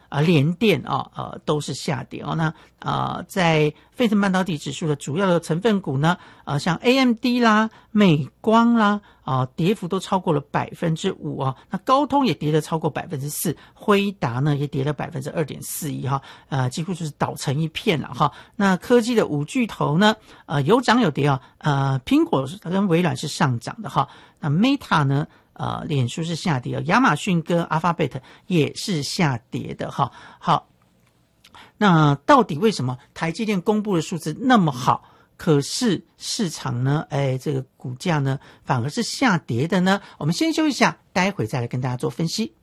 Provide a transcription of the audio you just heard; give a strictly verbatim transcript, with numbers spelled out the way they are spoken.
呃联电啊呃都是下跌哦。那呃在费城半导体指数的主要的成分股呢，呃像 A M D 啦、美光啦啊、呃、跌幅都超过了百分之五啊。那高通也跌了超过百分之四，辉达呢也跌了百分之二点四一哈，呃几乎就是倒成一片了哈。那科技的五巨头呢，呃有涨有跌啊，呃苹果跟微软是上涨的哈，那 Meta 呢？呃，脸书是下跌，亚马逊跟 Alphabet 也是下跌的哈。好，那到底为什么台积电公布的数字那么好，可是市场呢，哎，这个股价呢反而是下跌的呢？我们先休息一下，待会再来跟大家做分析。